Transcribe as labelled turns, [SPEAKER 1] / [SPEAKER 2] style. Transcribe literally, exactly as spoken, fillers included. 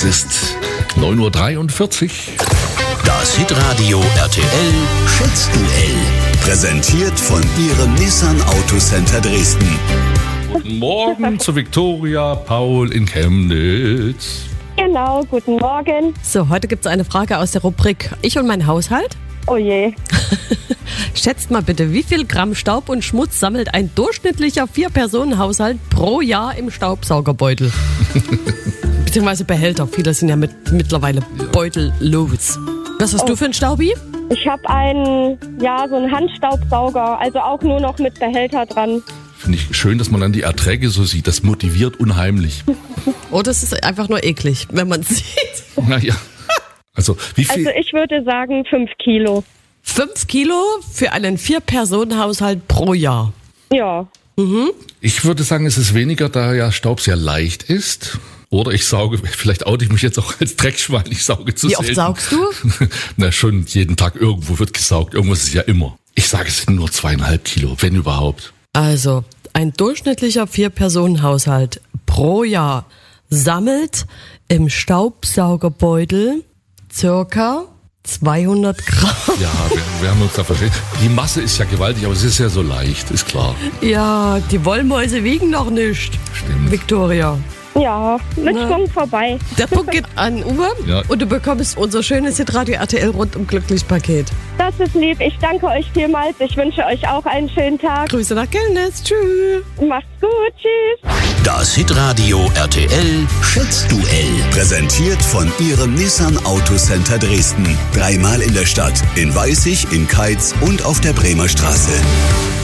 [SPEAKER 1] Es ist neun Uhr dreiundvierzig.
[SPEAKER 2] Das Hitradio R T L Schätzduell. Präsentiert von Ihrem Nissan Autocenter Dresden.
[SPEAKER 1] Guten Morgen zu Viktoria Paul in Chemnitz.
[SPEAKER 3] Genau, guten Morgen.
[SPEAKER 4] So, heute gibt es eine Frage aus der Rubrik Ich und mein Haushalt.
[SPEAKER 3] Oh je.
[SPEAKER 4] Schätzt mal bitte, wie viel Gramm Staub und Schmutz sammelt ein durchschnittlicher Vier-Personen-Haushalt pro Jahr im Staubsaugerbeutel? Beziehungsweise Behälter. Viele sind ja mit, mittlerweile beutellos. Was hast
[SPEAKER 3] Oh.
[SPEAKER 4] du für einen Staubi?
[SPEAKER 3] Ich habe einen, ja, so einen Handstaubsauger, also auch nur noch mit Behälter dran.
[SPEAKER 1] Finde ich schön, dass man dann die Erträge so sieht. Das motiviert unheimlich.
[SPEAKER 4] Oh, das ist einfach nur eklig, wenn man es sieht.
[SPEAKER 1] Naja. Also, wie viel?
[SPEAKER 3] Also ich würde sagen fünf Kilo.
[SPEAKER 4] Fünf Kilo für einen Vier-Personen-Haushalt pro Jahr.
[SPEAKER 3] Ja.
[SPEAKER 1] Ich würde sagen, es ist weniger, da ja Staub sehr leicht ist. Oder ich sauge, vielleicht oute ich mich jetzt auch als Dreckschwein, ich sauge zu
[SPEAKER 4] Wie
[SPEAKER 1] selten.
[SPEAKER 4] oft saugst du?
[SPEAKER 1] Na, schon jeden Tag irgendwo wird gesaugt. Irgendwas ist ja immer. Ich sage, es sind nur zweieinhalb Kilo, wenn überhaupt.
[SPEAKER 4] Also, ein durchschnittlicher Vier-Personen-Haushalt pro Jahr sammelt im Staubsaugerbeutel circa zweihundert Gramm.
[SPEAKER 1] Ja, wir, wir haben uns da verstehen. Die Masse ist ja gewaltig, aber es ist ja so leicht, ist klar.
[SPEAKER 4] Ja, die Wollmäuse wiegen noch nicht.
[SPEAKER 1] Stimmt.
[SPEAKER 4] Viktoria.
[SPEAKER 3] Ja, mit
[SPEAKER 4] Na.
[SPEAKER 3] Schwung vorbei.
[SPEAKER 4] Der Punkt geht an Uwe
[SPEAKER 1] Ja.
[SPEAKER 4] und du bekommst unser schönes Hitradio R T L rundum glücklich Paket.
[SPEAKER 3] Das ist lieb. Ich danke euch vielmals. Ich wünsche euch auch einen schönen Tag.
[SPEAKER 4] Grüße nach Chemnitz. Tschüss.
[SPEAKER 3] Macht's gut. Tschüss.
[SPEAKER 2] Das Hitradio R T L Schätzduell. Präsentiert von Ihrem Nissan Autocenter Dresden. Dreimal in der Stadt, in Weißig, in Keitz und auf der Bremer Straße.